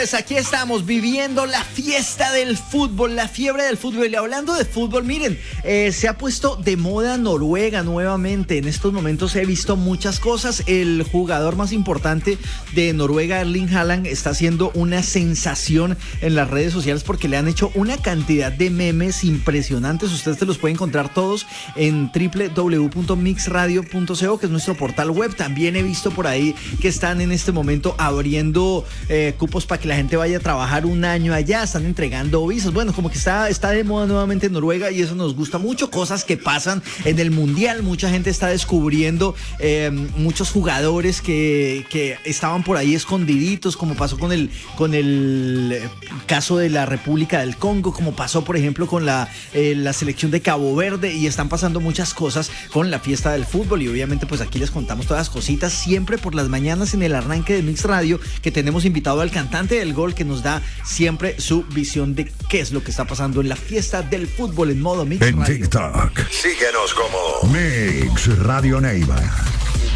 señores, aquí estamos viviendo la fiesta del fútbol, la fiebre del fútbol. Y hablando de fútbol, miren, se ha puesto de moda Noruega nuevamente. En estos momentos he visto muchas cosas. El jugador más importante de Noruega, Erling Haaland, está haciendo una sensación en las redes sociales porque le han hecho una cantidad de memes impresionantes. Ustedes te los pueden encontrar todos en www.mixradio.co, que es nuestro portal web. También he visto por ahí que están en este momento abriendo cupos para que la gente vaya a trabajar un año allá, están entregando visas. Bueno, como que está de moda nuevamente en Noruega y eso nos gusta mucho. Cosas que pasan en el mundial, mucha gente está descubriendo muchos jugadores que estaban por ahí escondiditos, como pasó con el caso de la República del Congo, como pasó por ejemplo con la selección de Cabo Verde, y están pasando muchas cosas con la fiesta del fútbol. Y obviamente pues aquí les contamos todas las cositas siempre por las mañanas en el arranque de Mix Radio, que tenemos invitado al cantante del gol que nos da siempre su visión de qué es lo que está pasando en la fiesta del fútbol en modo Mix Radio. En TikTok, síguenos como Mix Radio Neiva.